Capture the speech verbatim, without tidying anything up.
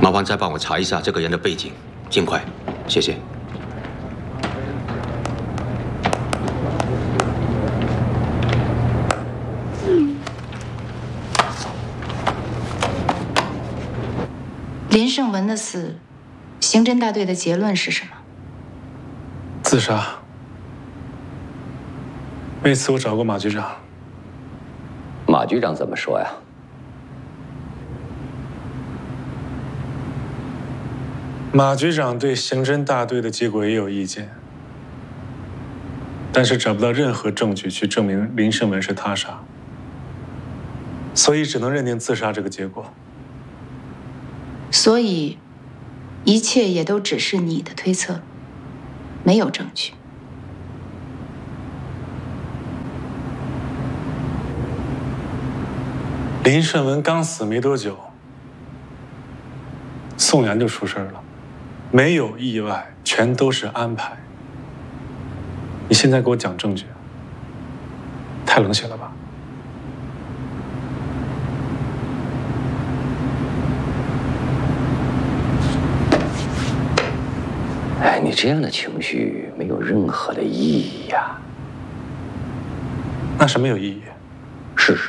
麻烦再帮我查一下这个人的背景，尽快，谢谢。 林胜文的死，刑侦大队的结论是什么？ 自杀。为此我找过马局长。 马局长怎么说呀？ 马局长对刑侦大队的结果也有意见，但是找不到任何证据去证明林胜文是他杀，所以只能认定自杀这个结果。 所以，一切也都只是你的推测，没有证据。 林胜文刚死没多久，宋阳就出事了，没有意外，全都是安排。你现在给我讲证据，太冷血了吧？ 哎，你这样的情绪没有任何的意义呀。 那什么有意义？